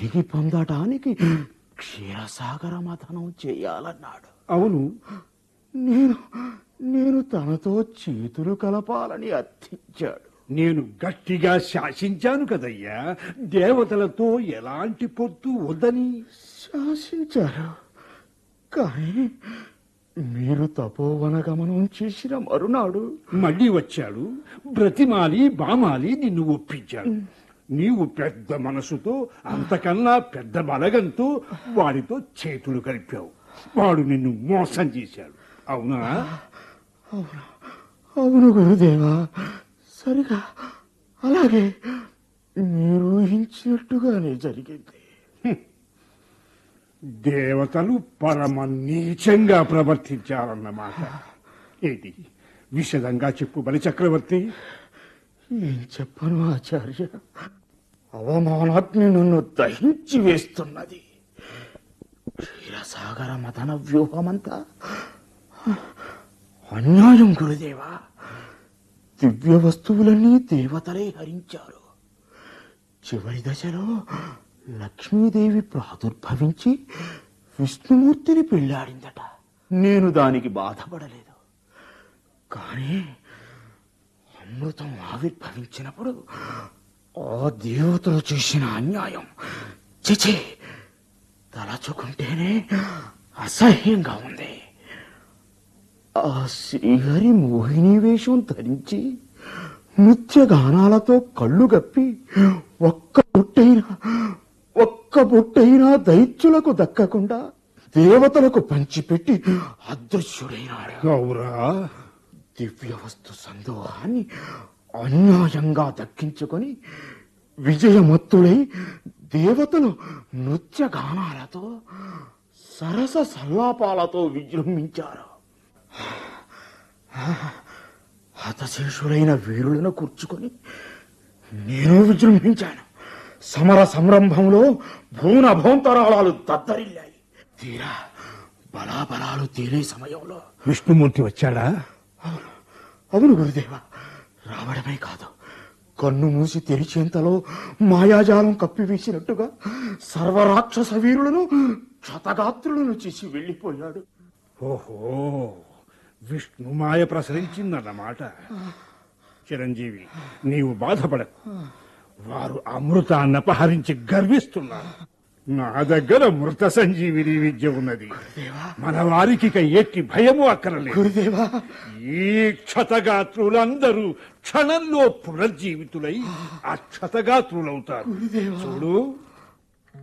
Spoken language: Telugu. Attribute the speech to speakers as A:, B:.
A: తిరిగి పొందటానికి క్షీరసాగర మథనం చేయాలన్నాడు.
B: అవును,
A: నేను తనతో చేతులు కలపాలని అర్థించాడు.
B: నేను గట్టిగా శాసించాను కదయ్యా, దేవతలతో ఎలాంటి పొత్తు వద్దని.
A: శాసించారు, కానీ మీరు తపోవన గమనం చేసిన మరునాడు
B: మళ్ళీ వచ్చాడు, బ్రతిమాలి బామాలి నిన్ను ఒప్పించాడు. నీవు పెద్ద మనసుతో, అంతకన్నా పెద్ద బలగంతో వాడితో చేతులు కలిపావు. వాడు నిన్ను మోసం చేశాడు. అవునా?
A: అవును గురుదేవా, సరిగా అలాగే మీరు ఊహించినట్టుగానే జరిగింది.
B: దేవతలు పరమ నీచంగా ప్రవర్తించారన్నమాట. ఏంటి విషదంగా చెప్పు బలిచక్రవర్తి.
A: ఏం చెప్పను ఆచార్య, అవమానాగ్ని నన్ను దహించి వేస్తున్నది. క్షీరసాగర మథన వ్యూహమంతా అన్యాయం గురుదేవా. దివ్య వస్తువులన్నీ దేవతలే హరించారు. చివరి దశలో లక్ష్మీదేవి ప్రాదుర్భవించి విష్ణుమూర్తిని పెళ్లాడిందట. నేను దానికి బాధపడలేదు, కానీ అమృతం ఆవిర్భవించినప్పుడు ఆ దేవతలు చేసిన అన్యాయం చిచి తలచుకుంటేనే అసహ్యంగా ఉంది. ఆ శ్రీహరి మోహిని వేషం ధరించి నృత్యగానాలతో కళ్ళు గప్పి ఒక్క బొట్టైనా దైత్యులకు దక్కకుండా దేవతలకు పంచిపెట్టి అదృశ్యుడైనాడు.
B: అవురా?
A: దివ్య వస్తు సందోహాన్ని అన్యాయంగా దక్కించుకొని విజయమత్తుడై దేవతలు నృత్యగానాలతో సరస సల్లాపాలతో విజృంభించారు. హతశేషులైన వీరులను కూర్చుకొని నేను విజృంభించాను. సమర సంరంభంలో భూనభోంతరాళాలు దద్దరిల్లాయి. తీరా బలాబలాలు తేలే సమయంలో
B: విష్ణుమూర్తి వచ్చాడా?
A: అవును గురుదేవ, రావడమే కాదు, కన్ను మూసి తెరిచేంతలో మాయాజాలం కప్పివేసినట్టుగా సర్వరాక్షస వీరులను క్షతగాత్రులను చేసి వెళ్లిపోయాడు.
B: ఓహో, విష్ణుమాయ ప్రసరించిందన్నమాట. చిరంజీవి, నీవు బాధపడకు. వారు అమృతాన్ని అపహరించి గర్విస్తున్నారు. నా దగ్గర మృత సంజీవిని విద్య ఉన్నది. మన వారికి ఎట్టి భయము అక్కరలేదు.
A: గురుదేవా,
B: ఈ క్షతగాత్రులందరూ క్షణంలో పునర్జీవితులై అక్షతగాత్రులవుతారు. చూడు,